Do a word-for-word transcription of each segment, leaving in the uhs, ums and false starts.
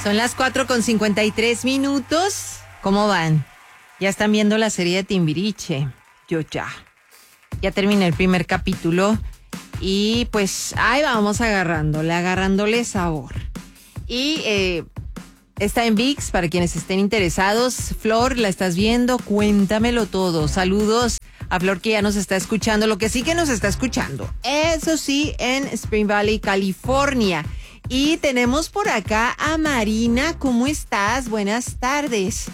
Son las cuatro con cincuenta y tres minutos. ¿Cómo van? Ya están viendo la serie de Timbiriche. Yo ya. Ya terminé el primer capítulo. Y pues ahí vamos agarrándole, agarrándole sabor. Y eh, está en ViX para quienes estén interesados. Flor, ¿la estás viendo? Cuéntamelo todo. Saludos a Flor que ya nos está escuchando. Lo que sí que nos está escuchando. Eso sí, en Spring Valley, California. Y tenemos por acá a Marina. ¿Cómo estás? Buenas tardes.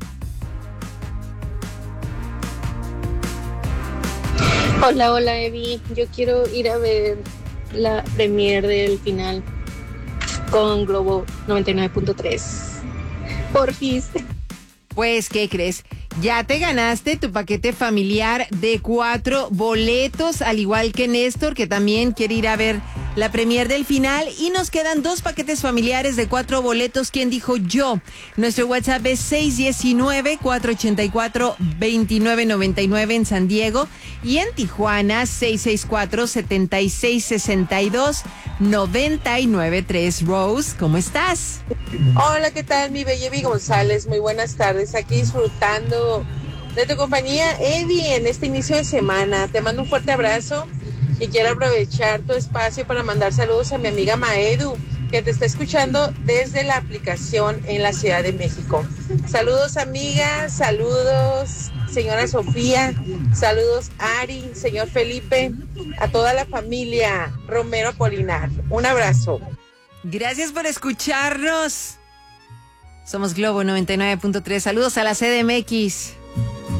Hola, hola Evi. Yo quiero ir a ver la premiere del final con Globo noventa y nueve punto tres. Porfis. Pues, ¿qué crees? Ya te ganaste tu paquete familiar de cuatro boletos, al igual que Néstor, que también quiere ir a ver la premier del final. Y nos quedan dos paquetes familiares de cuatro boletos. ¿Quién dijo? Yo. Nuestro WhatsApp es seis uno nueve, cuatro ocho cuatro, dos nueve nueve nueve en San Diego. Y en Tijuana, seis seis cuatro, siete seis seis dos, nueve nueve tres. Rose, ¿cómo estás? Hola, ¿qué tal, mi bella Evi González? Muy buenas tardes, aquí disfrutando de tu compañía, Evi, en este inicio de semana. Te mando un fuerte abrazo y quiero aprovechar tu espacio para mandar saludos a mi amiga Maedu, que te está escuchando desde la aplicación en la Ciudad de México. Saludos, amiga, saludos, señora Sofía, saludos, Ari, señor Felipe, a toda la familia Romero Polinar. Un abrazo. Gracias por escucharnos. Somos Globo noventa y nueve punto tres. Saludos a la C D M X.